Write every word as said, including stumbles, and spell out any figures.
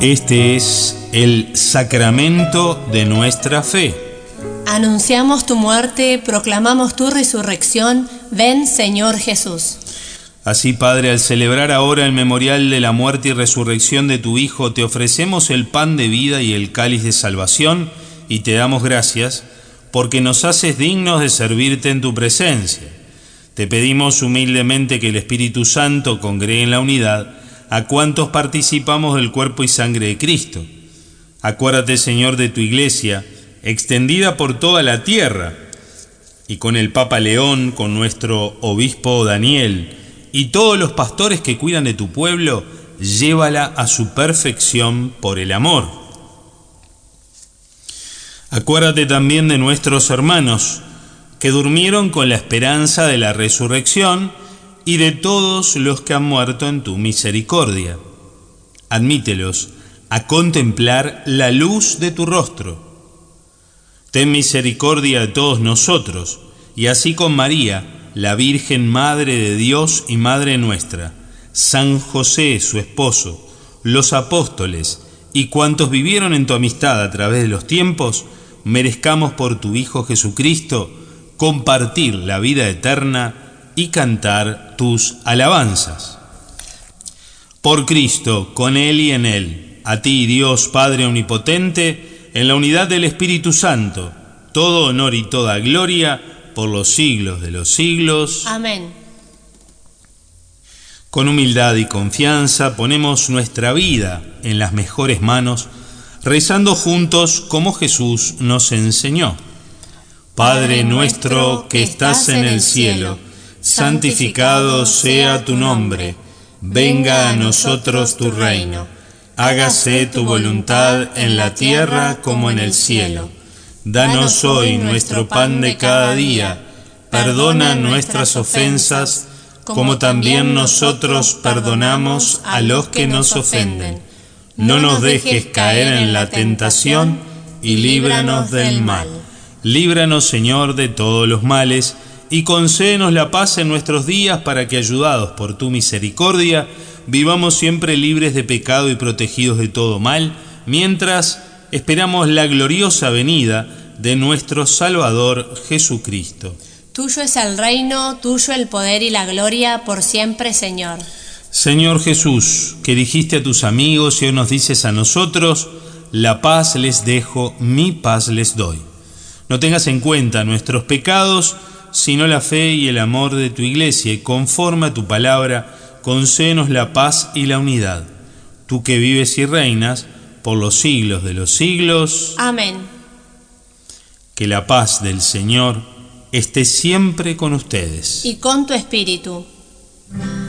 Este es el sacramento de nuestra fe. Anunciamos tu muerte, proclamamos tu resurrección. Ven, Señor Jesús. Así, Padre, al celebrar ahora el memorial de la muerte y resurrección de tu Hijo, te ofrecemos el pan de vida y el cáliz de salvación, y te damos gracias, porque nos haces dignos de servirte en tu presencia. Te pedimos humildemente que el Espíritu Santo congregue en la unidad a cuantos participamos del cuerpo y sangre de Cristo. Acuérdate, Señor, de tu Iglesia, extendida por toda la tierra, y con el Papa León, con nuestro obispo Daniel, y todos los pastores que cuidan de tu pueblo, llévala a su perfección por el amor. Acuérdate también de nuestros hermanos, que durmieron con la esperanza de la resurrección, y de todos los que han muerto en tu misericordia. Admítelos a contemplar la luz de tu rostro. Ten misericordia de todos nosotros, y así con María, la Virgen Madre de Dios y Madre nuestra, San José, su esposo, los apóstoles y cuantos vivieron en tu amistad a través de los tiempos, merezcamos por tu Hijo Jesucristo compartir la vida eterna y cantar tus alabanzas. Por Cristo, con Él y en Él, a ti, Dios Padre Omnipotente, en la unidad del Espíritu Santo, todo honor y toda gloria por los siglos de los siglos. Amén. Con humildad y confianza ponemos nuestra vida en las mejores manos, rezando juntos como Jesús nos enseñó. Padre nuestro que estás en el cielo, santificado sea tu nombre. Venga a nosotros tu reino. Hágase tu voluntad en la tierra como en el cielo. Danos hoy nuestro pan de cada día. Perdona nuestras ofensas, como también nosotros perdonamos a los que nos ofenden. No nos dejes caer en la tentación y líbranos del mal. Líbranos, Señor, de todos los males, y concédenos la paz en nuestros días, para que, ayudados por tu misericordia, vivamos siempre libres de pecado y protegidos de todo mal, mientras esperamos la gloriosa venida de nuestro Salvador Jesucristo. Tuyo es el reino, tuyo el poder y la gloria, por siempre, Señor. Señor Jesús, que dijiste a tus amigos y hoy nos dices a nosotros: la paz les dejo, mi paz les doy. No tengas en cuenta nuestros pecados, sino la fe y el amor de tu Iglesia, y conforme a tu palabra, concédenos la paz y la unidad. Tú que vives y reinas por los siglos de los siglos. Amén. Que la paz del Señor esté siempre con ustedes. Y con tu espíritu.